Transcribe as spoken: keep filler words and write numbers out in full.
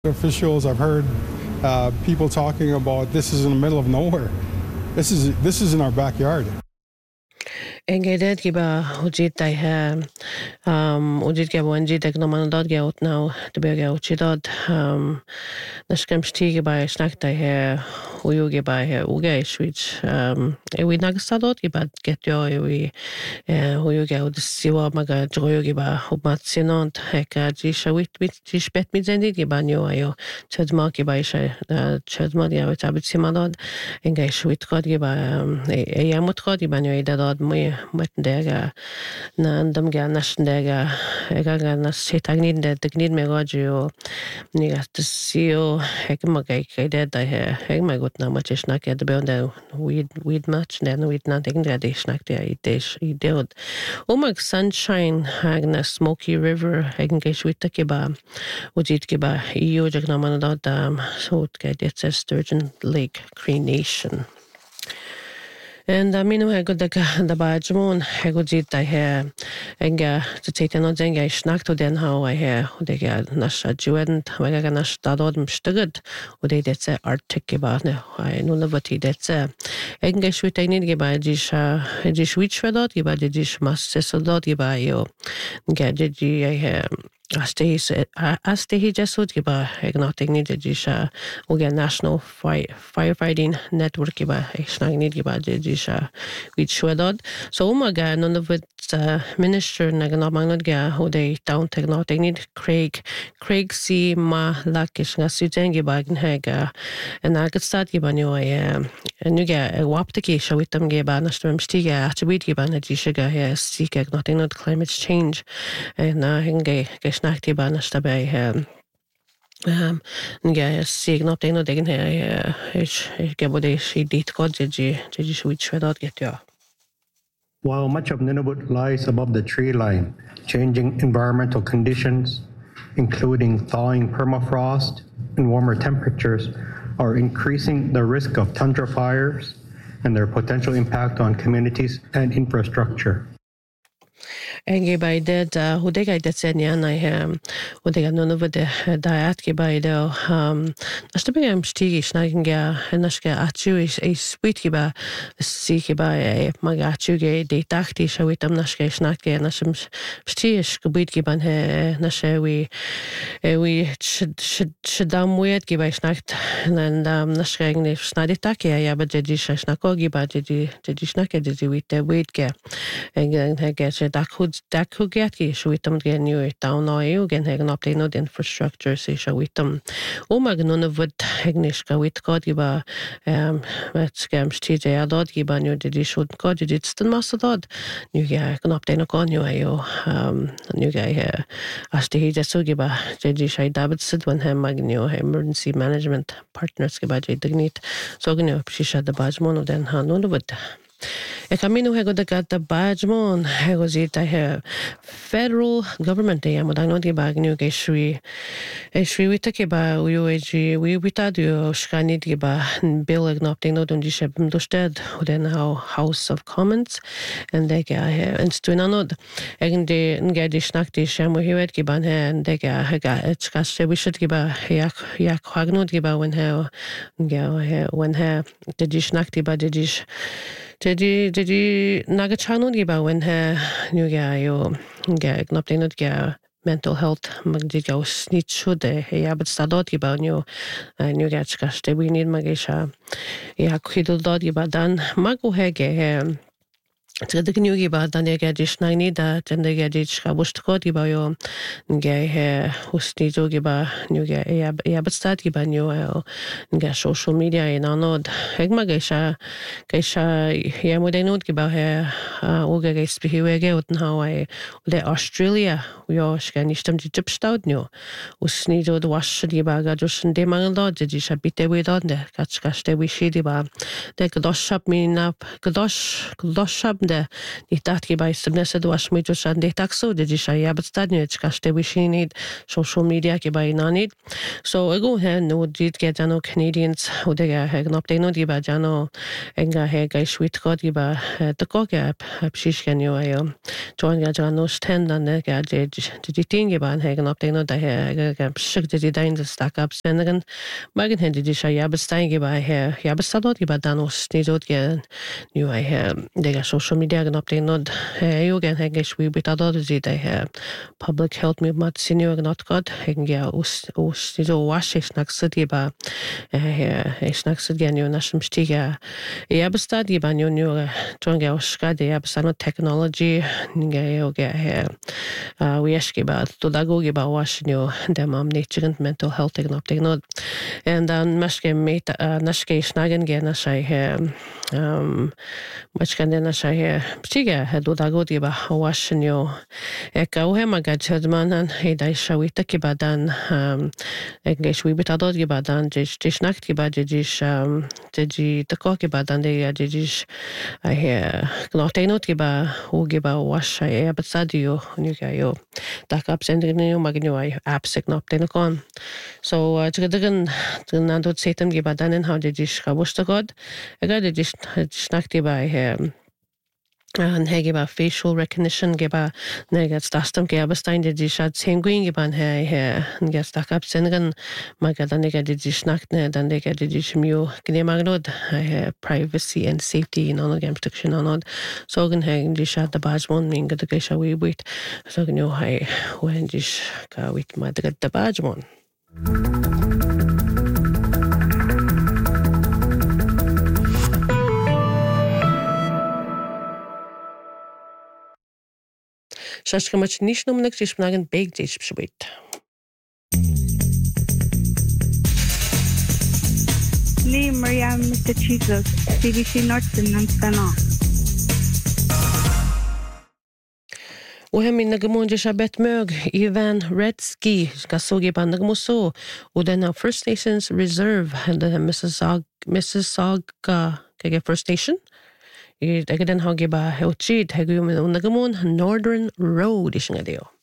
officials. I've heard uh, people talking about this is in the middle of nowhere. This is this is in our backyard. Engedett giba ujit dai ha um ujit ge wanji de gnoman dot ge out now de be ge uchidod um na skemsti ge ba snack dai ha uyu ge ba ha uge switch um e we nagstadot ge ba get yo e we uyu ge ud siwa maga joyo ge ba umat sinont heka ji shawit mit ji spet mit zendi ge ba nyo ayo chadma ge ba isha chadma ge ba tabit simadod engay swit god ge ba e yamut god ge ba nyo idadod muy Matendega na andam ga nasndega ega ga nas setagnid de tegnid me gojo ni ga tsio ek magai kai de da he ek magot na mach snack de bende weed weed match den weed nothing de de snack de idesh ideod o mag sunshine hagna smoky river egen ge swita ke ba ujit ke ba io jagna manada dam so ke det Sturgeon Lake Cree Nation. And I mean, I got the the badgemon, I got it. I hear, and uh, to take another thing, I snacked to then how I hear, they get Nasha Jewent, when I got Nash Dadod Mstugud, or they did say Arctic about it. I know what he did say. I can get sweet, I need to buy a dish, a dish which for that, you buy the dish must settle that, you buy you get the G. I hear. Aste aste he just would give a ignoting need jisha uga national fire firefighting network giba snag need giba jisha with shwedod so umaga none of it minister naganamangad ga who they down technology need Craig Craig C ma lakish nga suten giba gnega and I could start giba new I am and you get a waptiki show with them giba nastum stiga attribute giba na jisha ga here seek nothing not climate change and I hinge Snakti banas dabei um um ja sig not en degen her ich ich gebe det sie dit god je je switch for that get ja. While much of Nunavut lies above the tree line, changing environmental conditions, including thawing permafrost and warmer temperatures, are increasing the risk of tundra fires and their potential impact on communities and infrastructure. Enge by dead who they got that said yeah I um who they got none of the diet ke by the um as the big stig snagging ja and as ke achu is a sweet ke ba see ke ba e magachu ge de dachte show it am nas ke snack ke nas stig gebit ke ban he nas we we should should should dam weird ke by snack and um nas ke ne snadi tak ja but je snack ge ba je je snack je je with the weight ke and he get that could that could get you with them again you down now you again hang up they know the infrastructure say show with them oh my none of what English go with God giba um let's scams T J adod giba you did you should God you did still master dod you get can up they no con you ayo um you guy here as the he just so giba J J Shai David said when him magno emergency management partners giba J Dignit so gnu she shot the badgemon then ha none of it E camino hego de gat the badgemon hego zit I have federal government I am with no di bag new ge shri e shri we take ba U A G we we ta do shkani di ba bill agnopting no don dishe do sted og den how House of Commons and they ge I and stu nanod egen de ge di snack di shamo hiwet ge ban he and they ge ga et ska we should ge ba yak yak hagnod ge ba when he ge when he de di snack di ba de di Did you did you nagachano giba when her new guy yo get nothing not get mental health magdi go snitchu de ya but stadot giba new new get skaste we need magisha ya kidul dot giba dan mago hege Tre de gnu giba dan de gedish nine da den de gedish kabust kod giba yo ge he husni jo giba nu ge ya ya but start giba new ge social media in anod heg magisha gesha ya modenot giba he o ge ge spihe ge utn Hawaii de Australia yo ska nicht am die tipstaut nu usni jo de wash giba ga just de mangel da de disha bitte we da de kach kaste we shi giba de godosh shop me up godosh godosh shop de ní datki by subnesa do asmitu shan de taxo de disha yabat stadnyo chkaste wishinid social media ki by nanid. So ago hen no dit get jano Canadians who de heg update no di ba jano enga heg I sweet god gi ba de kokap psishken yo ayo. Join ga jano stand an de ga de de tingi ba heg update no da heg shik de dain de stack up senagan magen hen de disha yabat stadngi ba he yabat stadot gi ba dano snizot ge nu I have de social media gan update no yo gen heg shwi bit adot zi de public health movement senior not god heg ja os os so wash snack city ba eh snack city nu nashim stiga ja bestad gi ba nu nu jonga oska de ja bestad technology ninga yo ge he we eski ba to dago gi ba wash nu de mam nature mental health gan update no and then maske met nashke snagen ge na sai he um much kan den sai he stiga he do dago di ba wash nu e ka o he maga chadman he dai shawita ki ba dan um English we bit adod gi badan jish jish nakt gi bad jish um ji de ko gi badan de ya jish I hear gnoteinot gi ba o gi ba wash I but sadio nu ga yo tak up sending nu magnu I apps gnop den kon so tgeden nan dot setem gi badan en how jish ka bosta god aga de jish nakt gi ba he an hege ba facial recognition geba negat stastam geba stein de dishat senguin geban he he ngas takap sengan magada nega de dishnakt ne dan nega de dishmio gnemagnod he privacy and safety in on game protection on so gan he dishat de bajmon minga de gesha we wit so gnu he when dish ka wit madgat de bajmon Shashkamach nishnom naktish nagan big dish sweet. Lee Maria Mister Jesus, C B C Norton and Stana. وهم نجمون شابت mög Ivan Redski gasogi bandagmoso och den First Nations Reserve the Mississauga Mississauga kege First Nation I den har giba hotchid hegum nagmon Northern Road ishingadeo